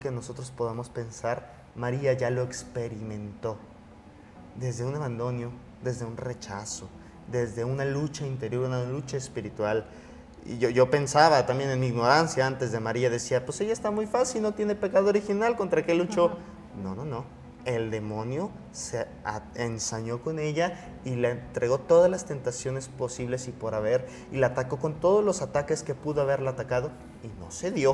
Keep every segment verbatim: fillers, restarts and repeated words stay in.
que nosotros podamos pensar, María ya lo experimentó. Desde un abandono, desde un rechazo, desde una lucha interior, una lucha espiritual. Y yo, yo pensaba también en mi ignorancia antes de María, decía, pues ella está muy fácil, no tiene pecado original, ¿contra qué luchó? Uh-huh. No, no, no. El demonio se ensañó con ella y le entregó todas las tentaciones posibles y por haber, y la atacó con todos los ataques que pudo haberla atacado, y no se dio.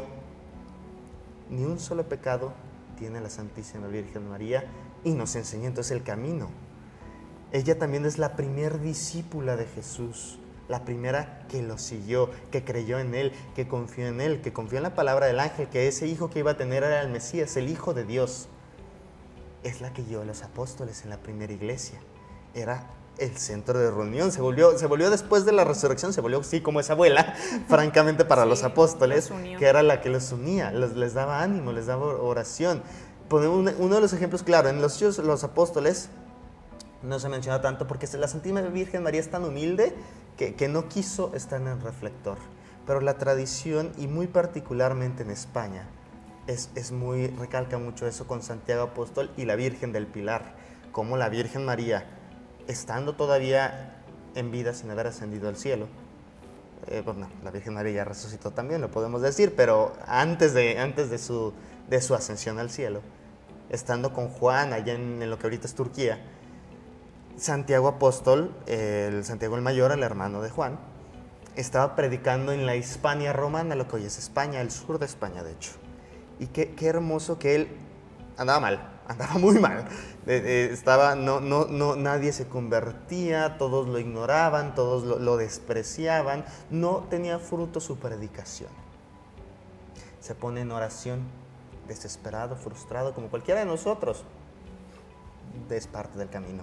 Ni un solo pecado tiene la Santísima Virgen María, y nos enseña entonces el camino. Ella también es la primer discípula de Jesús, la primera que lo siguió, que creyó en Él, que confió en Él, que confió en la palabra del ángel, que ese hijo que iba a tener era el Mesías, el Hijo de Dios. Es la que guió a los apóstoles en la primera iglesia. Era el centro de reunión. Se volvió, se volvió después de la resurrección, se volvió, sí, como esa abuela, francamente, para sí, los apóstoles, los que era la que los unía, los, les daba ánimo, les daba oración. Uno de los ejemplos, claro, en los, los apóstoles no se menciona tanto porque la Santísima Virgen María es tan humilde que, que no quiso estar en el reflector. Pero la tradición, y muy particularmente en España, es, es muy, recalca mucho eso con Santiago Apóstol y la Virgen del Pilar, como la Virgen María, estando todavía en vida sin haber ascendido al cielo, eh, bueno, la Virgen María ya resucitó también, lo podemos decir, pero antes de, antes de, su, de su ascensión al cielo, estando con Juan allá en, en lo que ahorita es Turquía, Santiago Apóstol, el Santiago el Mayor, el hermano de Juan, estaba predicando en la Hispania romana, lo que hoy es España, el sur de España de hecho. Y qué, qué hermoso que él andaba mal, andaba muy mal. Eh, eh, estaba, no, no, no, nadie se convertía, todos lo ignoraban, todos lo, lo despreciaban, no tenía fruto su predicación. Se pone en oración, desesperado, frustrado, como cualquiera de nosotros. Es parte del camino.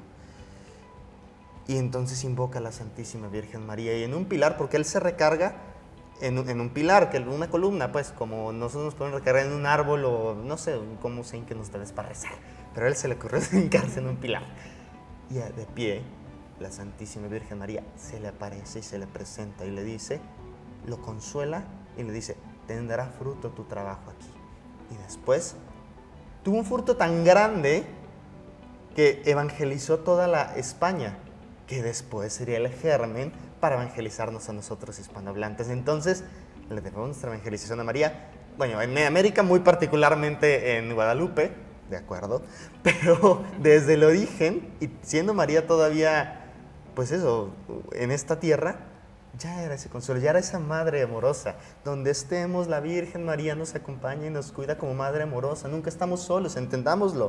Y entonces invoca a la Santísima Virgen María, y en un pilar, porque él se recarga en un, en un pilar, que una columna, pues, como nosotros nos podemos recargar en un árbol, o no sé cómo se hinquen ustedes para rezar, pero a él se le ocurrió hincarse en un pilar. Y de pie, la Santísima Virgen María se le aparece y se le presenta y le dice, lo consuela y le dice, tendrá fruto tu trabajo aquí. Y después tuvo un fruto tan grande que evangelizó toda la España, que después sería el germen para evangelizarnos a nosotros hispanohablantes. Entonces, le debemos nuestra evangelización a María, bueno, en América muy particularmente en Guadalupe, de acuerdo, pero desde el origen, y siendo María todavía, pues eso, en esta tierra, ya era ese consuelo, ya era esa madre amorosa. Donde estemos, la Virgen María nos acompaña y nos cuida como madre amorosa. Nunca estamos solos, entendámoslo.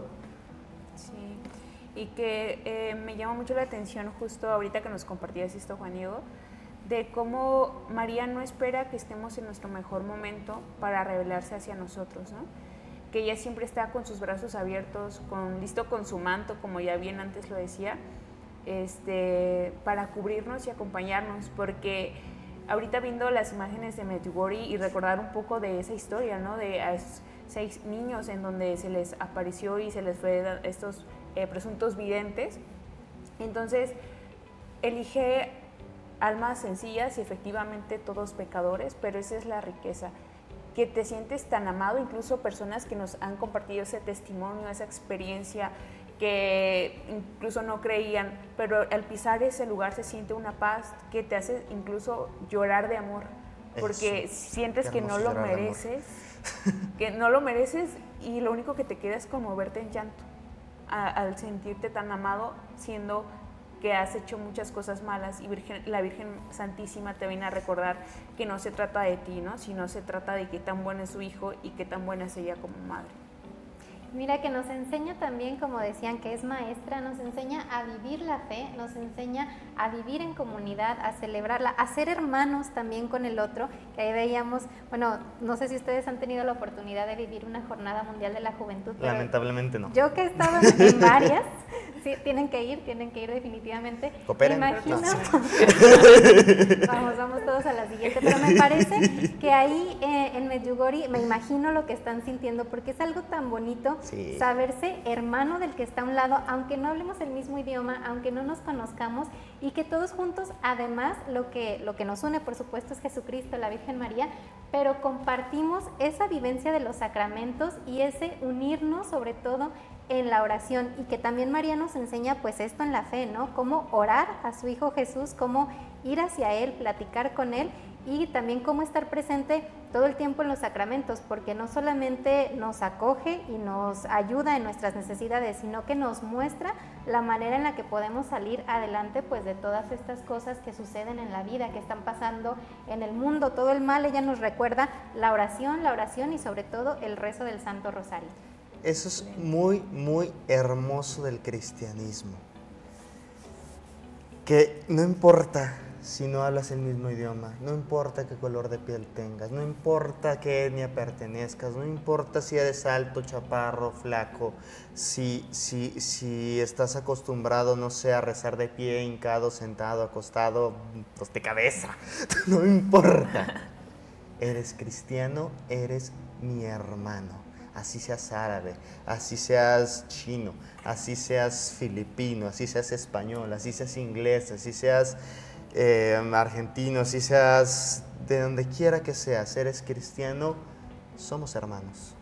Y que eh, me llama mucho la atención justo ahorita que nos compartías esto, Juan Diego, de cómo María no espera que estemos en nuestro mejor momento para revelarse hacia nosotros, ¿no? Que ella siempre está con sus brazos abiertos, con, listo con su manto, como ya bien antes lo decía, este, para cubrirnos y acompañarnos, porque ahorita viendo las imágenes de Medjugorje y recordar un poco de esa historia, ¿no? De a esos seis niños en donde se les apareció y se les fue estos Eh, presuntos videntes. Entonces elige almas sencillas y efectivamente todos pecadores, pero esa es la riqueza, que te sientes tan amado, incluso personas que nos han compartido ese testimonio, esa experiencia, que incluso no creían, pero al pisar ese lugar se siente una paz que te hace incluso llorar de amor, porque Eso. sientes que no lo mereces, que no lo mereces y lo único que te queda es conmoverte en llanto. A, al sentirte tan amado, siendo que has hecho muchas cosas malas, y Virgen, la Virgen Santísima te viene a recordar que no se trata de ti, ¿no? Sino se trata de qué tan bueno es su hijo y qué tan buena es ella como madre. Mira, que nos enseña también, como decían, que es maestra, nos enseña a vivir la fe, nos enseña a vivir en comunidad, a celebrarla, a ser hermanos también con el otro, que ahí veíamos, bueno, no sé si ustedes han tenido la oportunidad de vivir una jornada mundial de la juventud. Lamentablemente no. Yo que he estado en varias, sí, tienen que ir, tienen que ir definitivamente. Cooperen. Me imagino, no. vamos, vamos todos a la siguiente, pero me parece que ahí eh, en Medjugorje me imagino lo que están sintiendo, porque es algo tan bonito. Sí. Saberse hermano del que está a un lado, aunque no hablemos el mismo idioma, aunque no nos conozcamos, y que todos juntos, además, lo que, lo que nos une, por supuesto, es Jesucristo, la Virgen María, pero compartimos esa vivencia de los sacramentos y ese unirnos sobre todo en la oración, y que también María nos enseña pues esto en la fe, ¿no? Cómo orar a su Hijo Jesús, cómo ir hacia Él, platicar con Él, y también cómo estar presente todo el tiempo en los sacramentos, porque no solamente nos acoge y nos ayuda en nuestras necesidades, sino que nos muestra la manera en la que podemos salir adelante pues de todas estas cosas que suceden en la vida, que están pasando en el mundo, todo el mal. Ella nos recuerda la oración, la oración y sobre todo el rezo del Santo Rosario. Eso es muy, muy hermoso del cristianismo. Que no importa si no hablas el mismo idioma, no importa qué color de piel tengas, no importa qué etnia pertenezcas, no importa si eres alto, chaparro, flaco, si, si, si estás acostumbrado, no sé, a rezar de pie, hincado, sentado, acostado, pues de cabeza, no importa. Eres cristiano, eres mi hermano. Así seas árabe, así seas chino, así seas filipino, así seas español, así seas inglés, así seas eh, argentino, así seas de donde quiera que seas, eres cristiano, somos hermanos.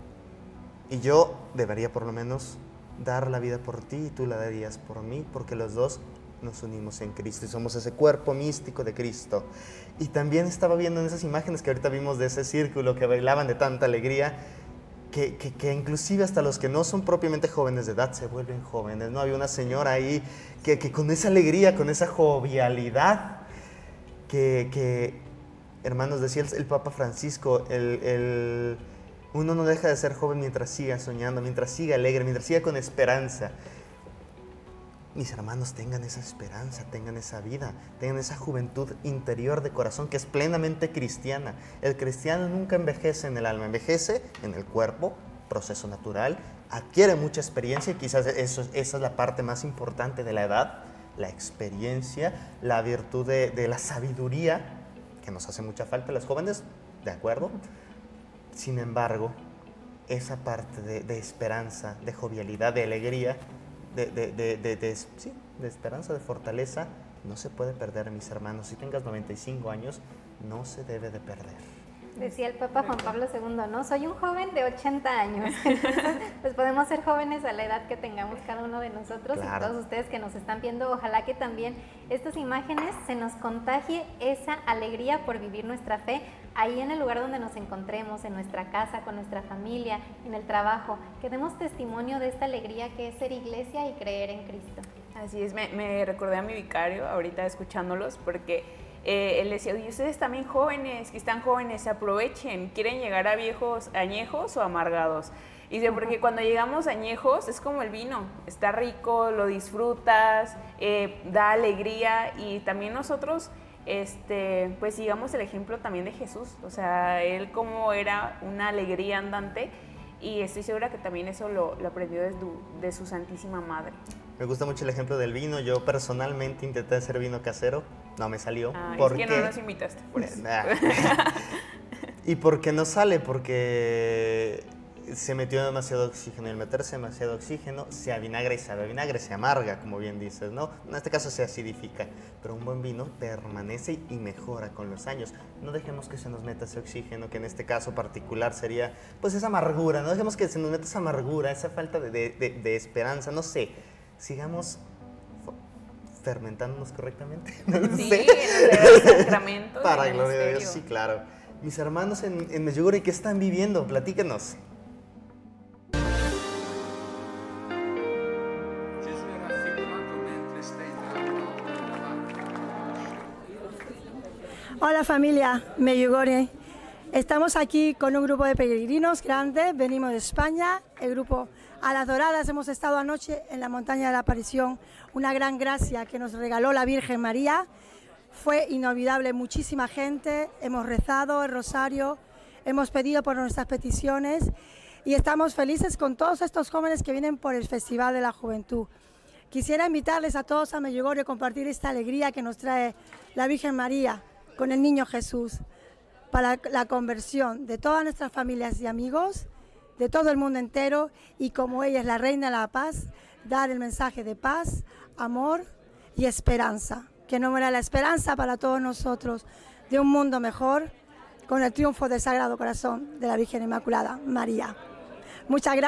Y yo debería por lo menos dar la vida por ti y tú la darías por mí, porque los dos nos unimos en Cristo y somos ese cuerpo místico de Cristo. Y también estaba viendo en esas imágenes que ahorita vimos de ese círculo que bailaban de tanta alegría, Que, que, que inclusive hasta los que no son propiamente jóvenes de edad se vuelven jóvenes, ¿no? Había una señora ahí que, que con esa alegría, con esa jovialidad, que, que hermanos, decía el, el Papa Francisco, el, el, uno no deja de ser joven mientras siga soñando, mientras siga alegre, mientras siga con esperanza. Mis hermanos, tengan esa esperanza, tengan esa vida, tengan esa juventud interior de corazón que es plenamente cristiana. El cristiano nunca envejece en el alma, envejece en el cuerpo, proceso natural, adquiere mucha experiencia y quizás eso, esa es la parte más importante de la edad, la experiencia, la virtud de, de la sabiduría, que nos hace mucha falta a los jóvenes, ¿de acuerdo? Sin embargo, esa parte de, de esperanza, de jovialidad, de alegría, De, de, de, de, de, sí, de esperanza, de fortaleza, no se puede perder, mis hermanos. Si tengas noventa y cinco años, no se debe de perder. Decía el Papa Juan Pablo segundo, ¿no? Soy un joven de ochenta años. Entonces, pues podemos ser jóvenes a la edad que tengamos cada uno de nosotros. Claro. Y todos ustedes que nos están viendo, ojalá que también estas imágenes se nos contagie esa alegría por vivir nuestra fe ahí en el lugar donde nos encontremos, en nuestra casa, con nuestra familia, en el trabajo. Que demos testimonio de esta alegría que es ser iglesia y creer en Cristo. Así es, me, me recordé a mi vicario ahorita escuchándolos, porque Eh, él decía, y ustedes también jóvenes, que están jóvenes, aprovechen, quieren llegar a viejos añejos o amargados. Y dice, porque cuando llegamos añejos es como el vino, está rico, lo disfrutas, eh, da alegría, y también nosotros, este, pues sigamos el ejemplo también de Jesús, o sea, él como era una alegría andante, y estoy segura que también eso lo, lo aprendió de su, de su Santísima Madre. Me gusta mucho el ejemplo del vino. Yo personalmente intenté hacer vino casero, no me salió. Ah, porque... es que no nos invitaste, por eso. ¿Y por qué no sale? Porque se metió demasiado oxígeno. Y al meterse demasiado oxígeno, se avinagra y sabe a vinagre, se amarga, como bien dices, ¿no? En este caso se acidifica, pero un buen vino permanece y mejora con los años. No dejemos que se nos meta ese oxígeno, que en este caso particular sería, pues, esa amargura. No dejemos que se nos meta esa amargura, esa falta de, de, de, de esperanza, no sé. Sigamos fermentándonos correctamente. No sí, sé. en el sacramento. Para gloria de Dios, sí, claro. Mis hermanos en, en Medjugorje, ¿qué están viviendo? Platíquenos. Hola familia Medjugorje. Estamos aquí con un grupo de peregrinos grande, venimos de España, el grupo A las Doradas. Hemos estado anoche en la montaña de la Aparición, una gran gracia que nos regaló la Virgen María. Fue inolvidable, muchísima gente, hemos rezado el rosario, hemos pedido por nuestras peticiones y estamos felices con todos estos jóvenes que vienen por el Festival de la Juventud. Quisiera invitarles a todos a Medjugorje a compartir esta alegría que nos trae la Virgen María con el Niño Jesús, para la conversión de todas nuestras familias y amigos, de todo el mundo entero, y como ella es la Reina de la Paz, dar el mensaje de paz, amor y esperanza. Que no muera la esperanza para todos nosotros, de un mundo mejor, con el triunfo del Sagrado Corazón de la Virgen Inmaculada, María. Muchas gracias.